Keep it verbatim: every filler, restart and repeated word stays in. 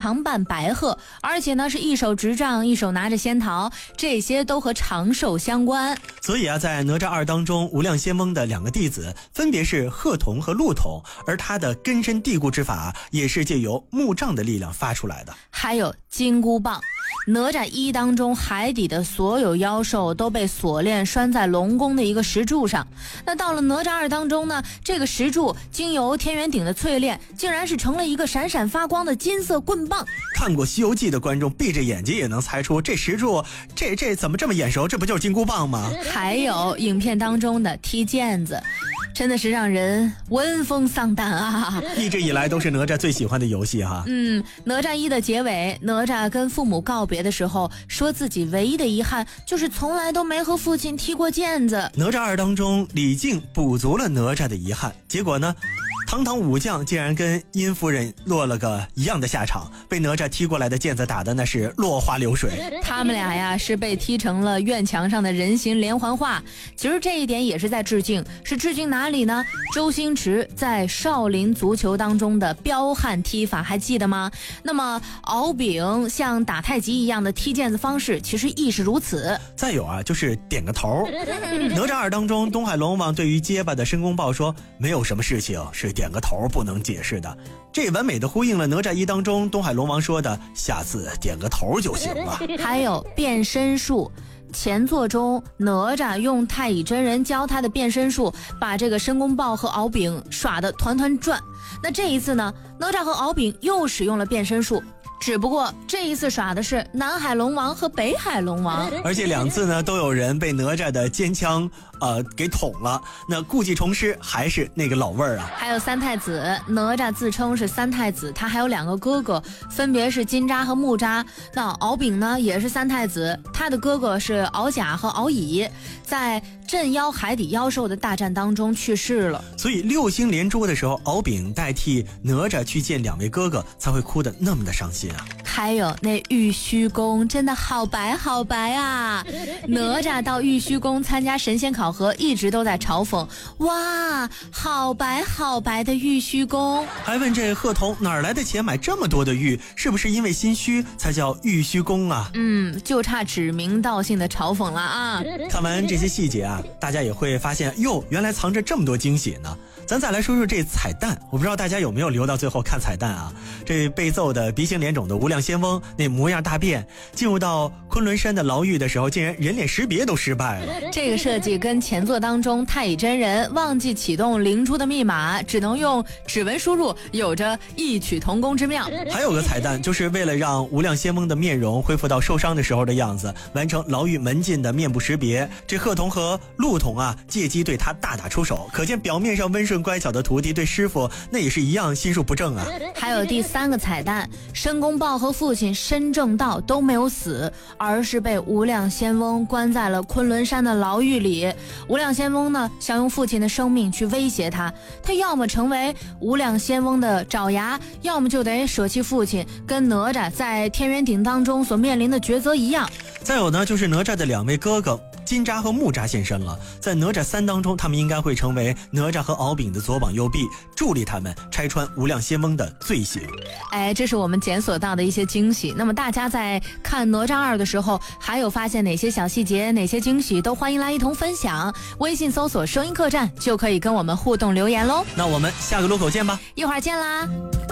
常伴白鹤，而且呢是一手执杖，一手拿着仙桃，这些都和长寿相关。 所以啊，在哪吒二当中，无量仙翁的两个弟子分别是鹤童和鹿童，而他的根深蒂固之法也是借由木杖的力量发出来的。 还有金箍棒。哪吒一当中，海底的所有妖兽都被锁链拴在龙宫的一个石柱上。那到了哪吒二当中呢，这个石柱经由天元鼎的淬炼，竟然是成了一个闪闪发光的金色棍棒。 看过《西游记》的观众闭着眼睛也能猜出，这石柱这这怎么这么眼熟？这不就是金箍棒吗？ 还有影片当中的踢毽子，真的是让人闻风丧胆啊！ 一直以来都是哪吒最喜欢的游戏哈。 嗯，哪吒一的结尾，哪吒跟父母告别的时候，说自己唯一的遗憾就是从来都没和父亲踢过毽子。 哪吒二当中，李靖补足了哪吒的遗憾，结果呢？堂堂武将竟然跟殷夫人落了个一样的下场，被哪吒踢过来的毽子打的那是落花流水。 他们俩呀是被踢成了院墙上的人形连环画。其实这一点也是在致敬，是致敬哪里呢？周星驰在少林足球当中的彪悍踢法还记得吗？那么敖丙像打太极一样的踢毽子方式其实亦是如此。 再有啊，就是点个头。哪吒二当中，东海龙王对于结巴的申公豹说，没有什么事情是点个头不能解释的，这完美的呼应了哪吒一当中东海龙王说的下次点个头就行了。 还有变身术，前作中哪吒用太乙真人教他的变身术，把这个申公豹和敖丙耍得团团转。那这一次呢，哪吒和敖丙又使用了变身术，只不过这一次耍的是南海龙王和北海龙王， 而且两次呢都有人被哪吒的尖枪呃给捅了，那故技重施还是那个老味儿啊。 还有三太子，哪吒自称是三太子，他还有两个哥哥，分别是金吒和木吒。那敖丙呢也是三太子，他的哥哥是敖甲和敖乙，在镇妖海底妖兽的大战当中去世了。 所以六星连珠的时候，敖丙代替哪吒去见两位哥哥，才会哭得那么的伤心啊。 还有那玉虚宫真的好白好白啊！哪吒到玉虚宫参加神仙考核，一直都在嘲讽，哇，好白好白的玉虚宫。 还问这鹤童哪儿来的钱买这么多的玉，是不是因为心虚才叫玉虚宫啊？ 嗯，就差指名道姓的嘲讽了啊！ 看完这些细节啊，大家也会发现，哟，原来藏着这么多惊喜呢。咱再来说说这彩蛋，我不知道大家有没有留到最后看彩蛋啊？这被揍的鼻青脸肿的无量仙翁，那模样大变，进入到昆仑山的牢狱的时候，竟然人脸识别都失败了。 这个设计跟前作当中太乙真人忘记启动灵珠的密码，只能用指纹输入，有着异曲同工之妙。 还有个彩蛋，就是为了让无量仙翁的面容恢复到受伤的时候的样子，完成牢狱门禁的面部识别。这鹤童和鹿童啊，借机对他大打出手，可见表面上温顺乖巧的徒弟对师傅那也是一样心术不正啊。 还有第三个彩蛋，申公豹和父亲申正道都没有死，而是被无量仙翁关在了昆仑山的牢狱里。无量仙翁呢，想用父亲的生命去威胁他，他要么成为无量仙翁的爪牙，要么就得舍弃父亲，跟哪吒在天元鼎当中所面临的抉择一样。 再有呢，就是哪吒的两位哥哥金吒和木吒现身了，在哪吒三当中，他们应该会成为哪吒和敖丙的左膀右臂，助力他们拆穿无量仙翁的罪行。 哎，这是我们检索到的一些惊喜。那么大家在看哪吒二的时候，还有发现哪些小细节、哪些惊喜，都欢迎来一同分享。微信搜索“声音客栈”就可以跟我们互动留言喽。 那我们下个路口见吧， 一会儿见啦。